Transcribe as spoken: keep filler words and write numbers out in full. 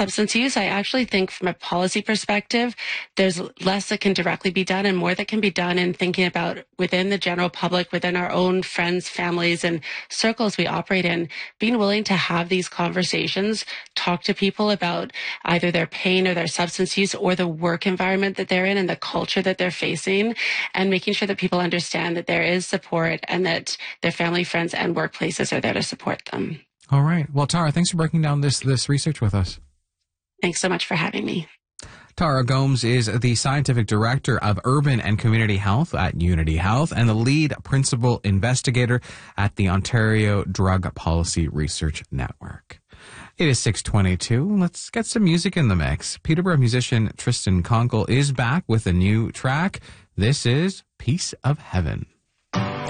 substance use, I actually think from a policy perspective, there's less that can directly be done and more that can be done in thinking about within the general public, within our own friends, families, and circles we operate in, being willing to have these conversations, talk to people about either their pain or their substance use or the work environment that they're in and the culture that they're facing, and making sure that people understand that there is support and that their family, friends, and workplaces are there to support them. All right. Well, Tara, thanks for breaking down this this research with us. Thanks so much for having me. Tara Gomes is the Scientific Director of Urban and Community Health at Unity Health and the lead principal investigator at the Ontario Drug Policy Research Network. It is six twenty-two. Let's get some music in the mix. Peterborough musician Tristan Conkle is back with a new track. This is Piece of Heaven.